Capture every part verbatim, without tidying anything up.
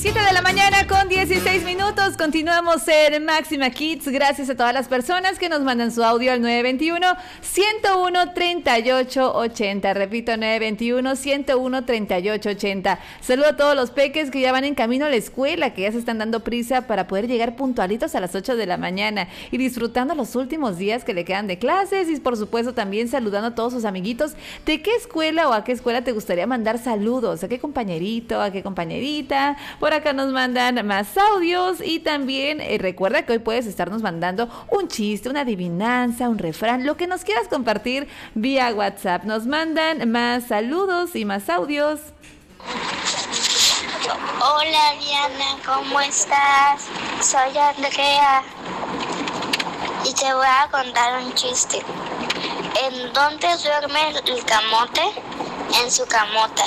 siete de la mañana con dieciséis minutos. Continuamos en Máxima Kids. Gracias a todas las personas que nos mandan su audio al nueve veintiuno, ciento uno, treinta y ocho ochenta. Repito, nueve veintiuno, ciento uno, treinta y ocho ochenta. Saludo a todos los peques que ya van en camino a la escuela, que ya se están dando prisa para poder llegar puntualitos a las ocho de la mañana y disfrutando los últimos días que le quedan de clases. Y por supuesto también saludando a todos sus amiguitos. ¿De qué escuela o a qué escuela te gustaría mandar saludos? ¿A qué compañerito? ¿A qué compañerita? Por acá nos mandan más audios y también eh, recuerda que hoy puedes estarnos mandando un chiste, una adivinanza, un refrán, lo que nos quieras compartir vía WhatsApp. Nos mandan más saludos y más audios. Hola Diana, ¿cómo estás? Soy Andrea y te voy a contar un chiste. ¿En dónde duerme el camote? En su camota.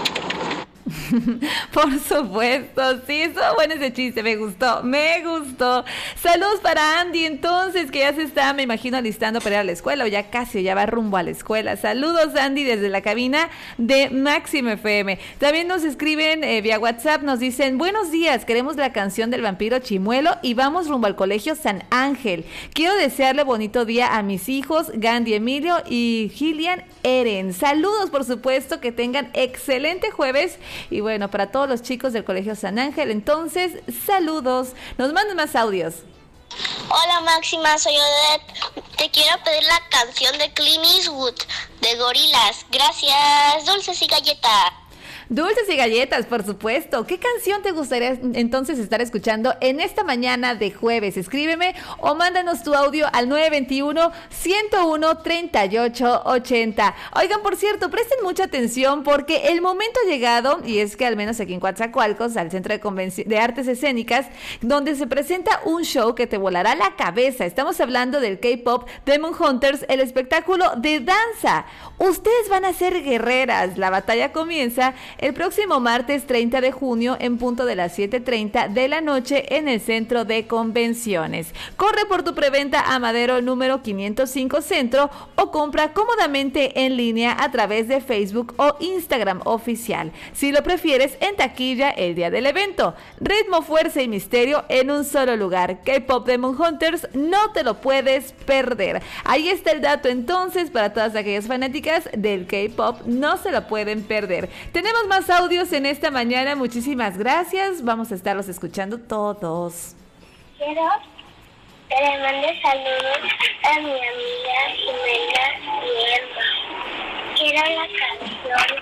Por supuesto, sí, estuvo bueno ese chiste, me gustó, me gustó. Saludos para Andy, entonces, que ya se está, me imagino, alistando para ir a la escuela, o ya casi, ya va rumbo a la escuela. Saludos, Andy, desde la cabina de Máxima F M. También nos escriben eh, vía WhatsApp, nos dicen, buenos días, queremos la canción del vampiro Chimuelo y vamos rumbo al colegio San Ángel. Quiero desearle bonito día a mis hijos, Gandhi Emilio y Gillian Eren. Saludos, por supuesto, que tengan excelente jueves. Y bueno, para todos los chicos del Colegio San Ángel, entonces, saludos. Nos mandan más audios. Hola Máxima, soy Odette. Te quiero pedir la canción de Clint Eastwood, de Gorilas. Gracias, dulces y galletas. Dulces y galletas, por supuesto. ¿Qué canción te gustaría entonces estar escuchando en esta mañana de jueves? Escríbeme o mándanos tu audio al nueve veintiuno, ciento uno, treinta y ocho ochenta. Oigan, por cierto, presten mucha atención porque el momento ha llegado, y es que al menos aquí en Coatzacoalcos, al Centro de, Convenci- de Artes Escénicas, donde se presenta un show que te volará la cabeza. Estamos hablando del K-Pop Demon Hunters, el espectáculo de danza. Ustedes van a ser guerreras. La batalla comienza el próximo martes treinta de junio en punto de las siete treinta de la noche en el Centro de Convenciones. Corre por tu preventa a Madero número quinientos cinco Centro o compra cómodamente en línea a través de Facebook o Instagram oficial. Si lo prefieres, en taquilla el día del evento. Ritmo, fuerza y misterio en un solo lugar. K-Pop Demon Hunters, no te lo puedes perder. Ahí está el dato entonces para todas aquellas fanáticas del K-Pop, no se lo pueden perder. Tenemos más audios en esta mañana, muchísimas gracias, vamos a estarlos escuchando todos. Quiero que le mande saludos a mi amiga Jimena y Emma. Quiero la canción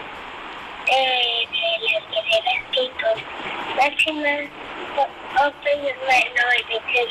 eh, de las guerreras Chicos. Máxima, open your mind,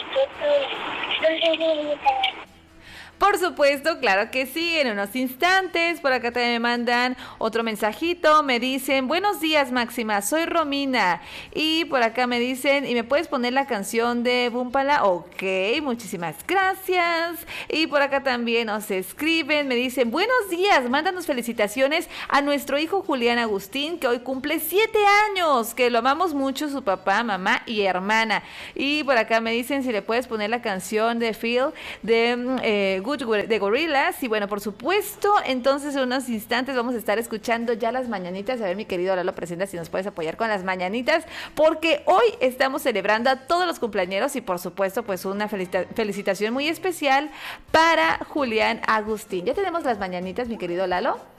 no, no, Por supuesto, claro que sí, en unos instantes. Por acá también me mandan otro mensajito, me dicen, buenos días Máxima, soy Romina. Y por acá me dicen, ¿y me puedes poner la canción de Búmpala? Ok, muchísimas gracias. Y por acá también nos escriben, me dicen, buenos días, mándanos felicitaciones a nuestro hijo Julián Agustín, que hoy cumple siete años, que lo amamos mucho, su papá, mamá y hermana. Y por acá me dicen si le puedes poner la canción de Phil, de eh, de Gorilas. Y bueno, por supuesto, entonces en unos instantes vamos a estar escuchando ya las mañanitas. A ver, mi querido Lalo, presenta si nos puedes apoyar con las mañanitas, porque hoy estamos celebrando a todos los cumpleañeros y por supuesto pues una felicita- felicitación muy especial para Julián Agustín. ¿Ya tenemos las mañanitas, mi querido Lalo?